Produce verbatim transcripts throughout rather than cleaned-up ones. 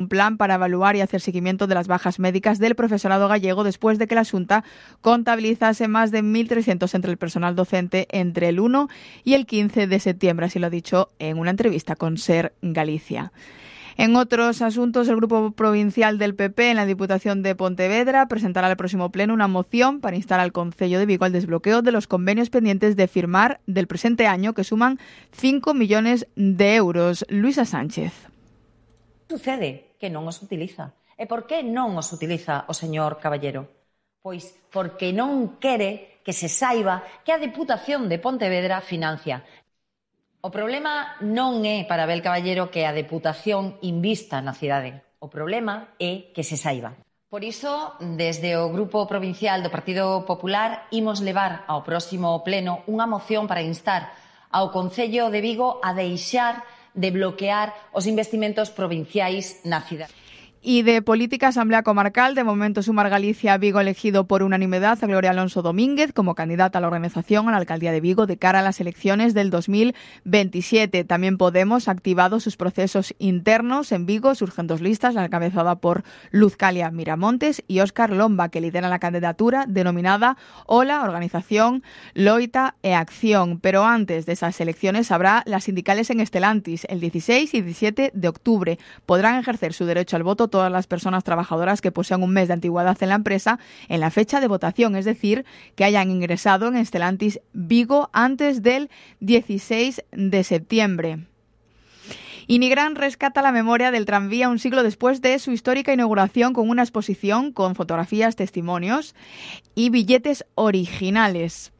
plan para evaluar y hacer seguimiento de las bajas médicas del profesorado gallego después de que la Xunta contabilizase más de mil trescientos entre el personal docente entre el uno y el quince de septiembre, así lo ha dicho en una entrevista con Ser Galicia. En otros asuntos, el Grupo Provincial del P P en la Diputación de Pontevedra presentará al próximo pleno una moción para instar al Concello de Vigo al desbloqueo de los convenios pendientes de firmar del presente año, que suman cinco millones de euros. Luisa Sánchez. Sucede que non os utiliza. E por que non os utiliza o señor Caballero? Pois porque non quere que se saiba que a Diputación de Pontevedra financia. O problema non é para Abel Caballero que a Deputación invista na cidade. O problema é que se saiba. Por iso, desde o Grupo Provincial do Partido Popular, imos levar ao próximo pleno unha moción para instar ao Concello de Vigo a deixar de bloquear os investimentos provinciais na cidade. Y de política, Asamblea Comarcal, de momento Sumar Galicia Vigo elegido por unanimidad a Gloria Alonso Domínguez como candidata a la organización a la Alcaldía de Vigo de cara a las elecciones del dos mil veintisiete. También Podemos ha activado sus procesos internos en Vigo, surgen dos listas, la encabezada por Luzcalia Miramontes y Óscar Lomba, que lideran la candidatura denominada Ola, Organización, Loita e Acción. Pero antes de esas elecciones habrá las sindicales en Estelantis el dieciséis y diecisiete de octubre. Podrán ejercer su derecho al voto todas las personas trabajadoras que posean un mes de antigüedad en la empresa en la fecha de votación, es decir, que hayan ingresado en Estelantis Vigo antes del dieciséis de septiembre. Y Nigrán rescata la memoria del tranvía un siglo después de su histórica inauguración con una exposición con fotografías, testimonios y billetes originales.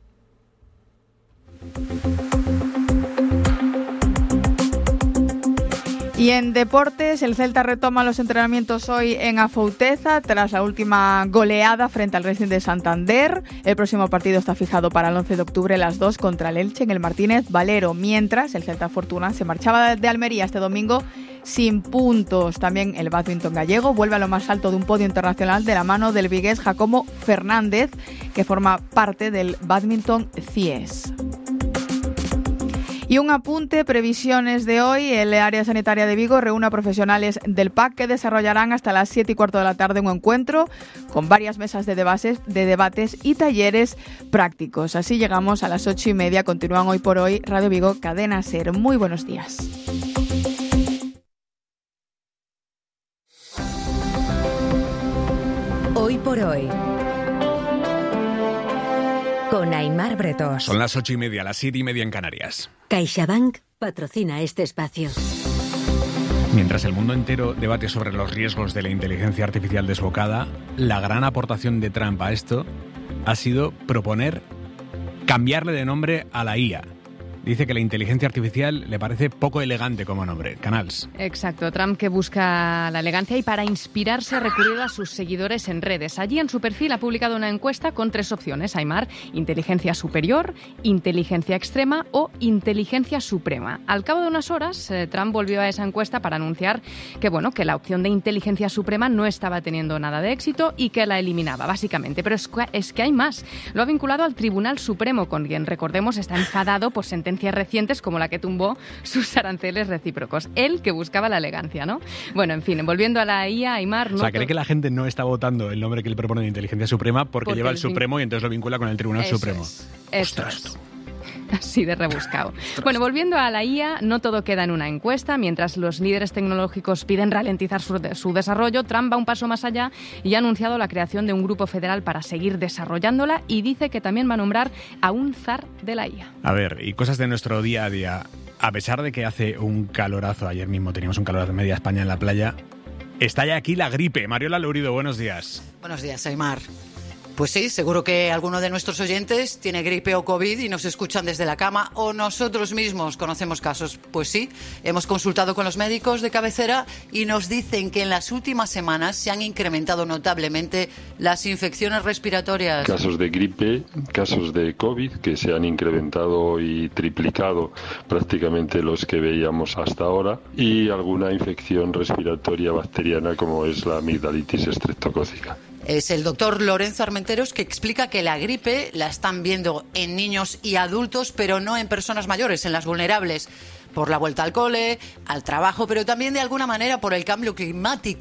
Y en deportes, el Celta retoma los entrenamientos hoy en Afouteza tras la última goleada frente al Racing de Santander. El próximo partido está fijado para el once de octubre a las dos contra el Elche en el Martínez Valero, mientras el Celta Fortuna se marchaba de Almería este domingo sin puntos. También el bádminton gallego vuelve a lo más alto de un podio internacional de la mano del vigués Jacobo Fernández, que forma parte del bádminton C I E S. Y un apunte, previsiones de hoy, el área sanitaria de Vigo reúne a profesionales del P A C que desarrollarán hasta las siete y cuarto de la tarde un encuentro con varias mesas de debates, de debates y talleres prácticos. Así llegamos a las ocho y media. Continúan Hoy por Hoy, Radio Vigo, Cadena SER. Muy buenos días. Hoy por Hoy, con Aimar Bretos. Son las ocho y media, las siete y media en Canarias. CaixaBank patrocina este espacio. Mientras el mundo entero debate sobre los riesgos de la inteligencia artificial desbocada, la gran aportación de Trump a esto ha sido proponer cambiarle de nombre a la I A. Dice que la inteligencia artificial le parece poco elegante como nombre. Canals. Exacto. Trump, que busca la elegancia y para inspirarse ha recurrido a sus seguidores en redes. Allí en su perfil ha publicado una encuesta con tres opciones. Aimar, inteligencia superior, inteligencia extrema o inteligencia suprema. Al cabo de unas horas, eh, Trump volvió a esa encuesta para anunciar que, bueno, que la opción de inteligencia suprema no estaba teniendo nada de éxito y que la eliminaba, básicamente. Pero es que, es que hay más. Lo ha vinculado al Tribunal Supremo, con quien, recordemos, está enfadado por sentencias recientes como la que tumbó sus aranceles recíprocos. Él que buscaba la elegancia, ¿no? Bueno, en fin, volviendo a la I A, Aimar... O sea, cree que la gente no está votando el nombre que él propone de inteligencia suprema porque, porque lleva el Supremo y entonces lo vincula con el Tribunal Eso Supremo. Es. Eso Ostras, es. tú. Así de rebuscado. Bueno, volviendo a la I A, no todo queda en una encuesta. Mientras los líderes tecnológicos piden ralentizar su, de, su desarrollo, Trump va un paso más allá y ha anunciado la creación de un grupo federal para seguir desarrollándola y dice que también va a nombrar a un zar de la I A. A ver, y cosas de nuestro día a día. A pesar de que hace un calorazo, ayer mismo teníamos un calorazo en media España en la playa, está ya aquí la gripe. Mariola Lourido, buenos días. Buenos días, Aimar. Pues sí, seguro que alguno de nuestros oyentes tiene gripe o COVID y nos escuchan desde la cama, o nosotros mismos conocemos casos. Pues sí, hemos consultado con los médicos de cabecera y nos dicen que en las últimas semanas se han incrementado notablemente las infecciones respiratorias. Casos de gripe, casos de COVID que se han incrementado y triplicado prácticamente los que veíamos hasta ahora, y alguna infección respiratoria bacteriana como es la amigdalitis estreptocócica. Es el doctor Lorenzo Armenteros, que explica que la gripe la están viendo en niños y adultos, pero no en personas mayores, en las vulnerables, por la vuelta al cole, al trabajo, pero también de alguna manera por el cambio climático.